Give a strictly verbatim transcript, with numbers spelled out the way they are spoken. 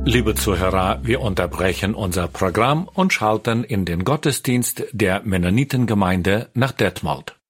Liebe Zuhörer, wir unterbrechen unser Programm und schalten in den Gottesdienst der Mennonitengemeinde nach Detmold.